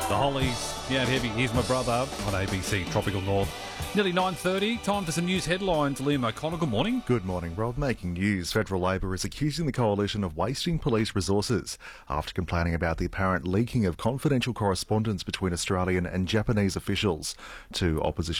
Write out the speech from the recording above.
The Hollies, yeah, heavy. Here's my brother on ABC Tropical North. Nearly 9:30. Time for some news headlines. Liam O'Connor, good morning. Good morning, Rob. Making news. Federal Labor is accusing the coalition of wasting police resources after complaining about the apparent leaking of confidential correspondence between Australian and Japanese officials. Two opposition